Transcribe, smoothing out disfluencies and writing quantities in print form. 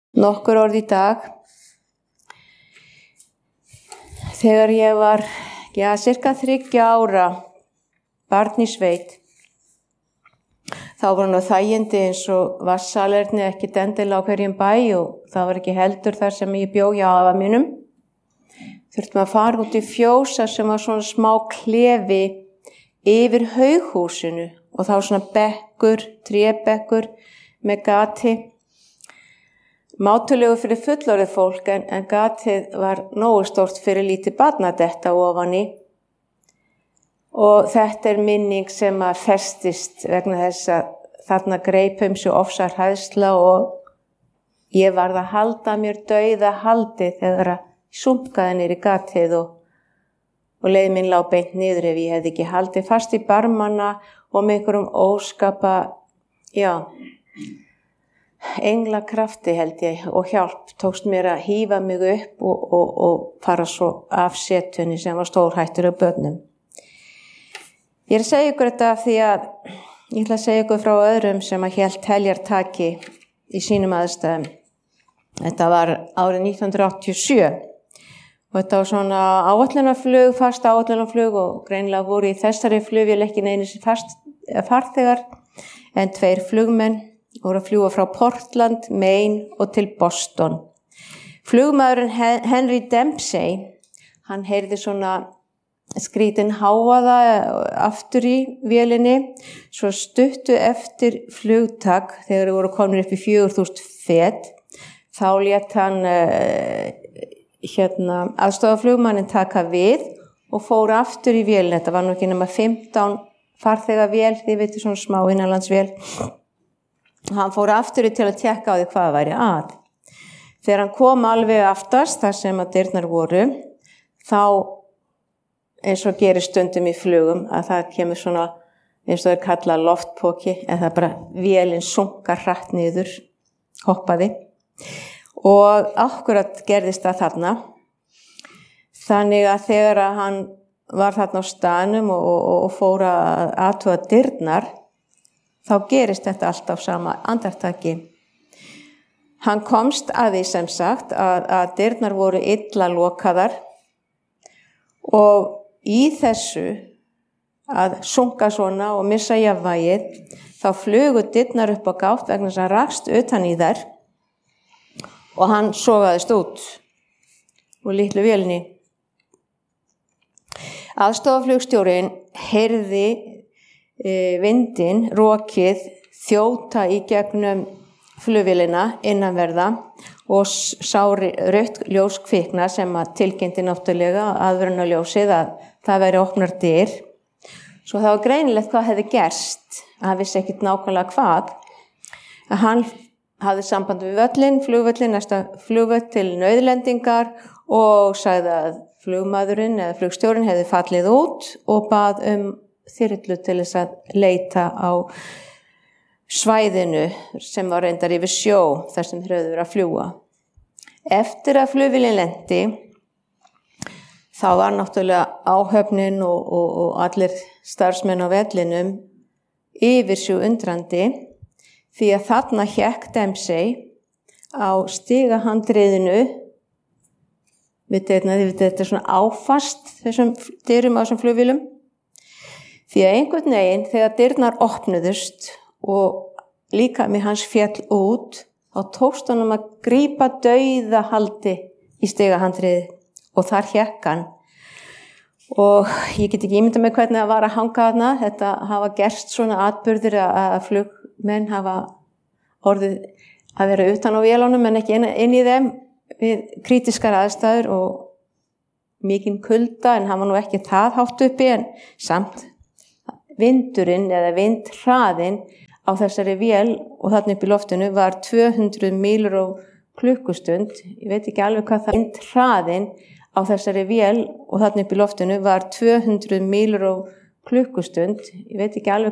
nokkur orð í dag. Þegar ég var, cirka 3 ára, barn í sveit, þá var nú þægindi eins og vatnssalerni ekkert endilega á hverjum bæ og það var ekki heldur þar sem ég bjó hjá afa mínum. Þurftum að fara út í fjósa sem var svona smá klefi yfir haughúsinu og þá svona bekkur, trébekkur með gati. Mátulegu fyrir fullorðið fólk en gatið var nógu stórt fyrir lítið barn að detta ofan í. Og þetta er minning sem að festist vegna þess að þarna greip svo ofsar hræðsla og ég varð að halda mér dauða haldi þegar að sunkaði niður í gatið og leið minn lá beint niður ef ég hefði ekki haldið fast í barmana og með einhverjum óskapa, englakrafti held ég og hjálp tókst mér að hífa mig upp og fara svo af setunni sem var stórhættur af börnum. Ég að segja ykkur þetta því að ég ætla að segja ykkur frá öðrum sem að hélt heljartaki í sínum aðstæðum. Þetta var árið 1987 og þetta var svona áætlunarflug, fast áætlunarflug og greinilega voru í þessari flugvél ekki neinir farþegar en 2 flugmenn voru að fljúga frá Portland, Maine og til Boston. Flugmaðurinn Henry Dempsey, hann heyrði svona skrítin hávaða aftur í vélinni, svo stuttu eftir flugtak þegar voru komin upp í 4.000 fet, þá lét hann aðstofaflugmanninn taka við og fór aftur í vélina. Þetta var nú ekki nema 15 farþega vél, þið veitir svona smá innanlandsvél. Hann fór aftur til að tékka á því hvað væri að. Þegar hann kom alveg aftast þar sem að dyrnar voru, þá eins og gerir stundum í flugum að það kemur svona eins og það kallað loftpoki en það bara vélin sunkar hratt niður, hoppaði og akkurat gerðist það þarna. Þannig að þegar að hann var þarna á staðnum og fór að athuga dyrnar, þá gerist þetta alltaf sama andartaki. Hann komst að því sem sagt að dyrnar voru illa lokaðar og í þessu að sunka svona og missa jafnvægið, þá flugu dyrnar upp á gátt vegna þess að hann rakst utan í þær og hann sogaðist út úr litlu vélinni. Aðstofaflugstjórinn heyrði vindinn, rokið, þjóta í gegnum flugvélina innanverða og sá rautt ljós kvikna sem að tilkynnti náttúrulega aðvörunarljósið að það væri opnar dyr. Svo það var greinilegt hvað hefði gerst, hann vissi ekkert nákvæmlega hvað. Hann hafði samband við flugvöllin, næsta flugvöll til nauðlendingar og sagði að flugmaðurinn eða flugstjórinn hefði fallið út og bað þyrlu til þess að leita á svæðinu sem var reyndar yfir sjó þar sem þeir höfðu verið að fljúga. Eftir að flugvélin lenti, þá var náttúrulega áhöfnin og allir starfsmenn á vellinum yfirsjó undrandi því að þarna hékk Dempsey á stigahandriðinu. Þetta er svona áfast þessum dyrum á þessum flugvélum. Því að einhvern veginn þegar dyrnar opnuðust og líkami hans féll út, þá tókst honum að grípa dauðahaldi í stigahandriðið og þar hékk hann. Og ég get ekki ímyndað mig hvernig það var að hanga þarna. Þetta hafa gerst svona atburðir að flugmenn hafa orðið að vera utan á vélunum en ekki inn í þeim við krítiskar aðstæður og mikinn kulda en hann var nú ekki það hátt uppi en samt vindurinn eða vindhraðinn á þessari vél og þarna upp í loftinu var 200 mílur á klukkustund. Ég veit ekki alveg hvað það vindhraðinn á þessari vél og þarna upp í loftinu var 200 mílur á klukkustund. Ég veit ekki alveg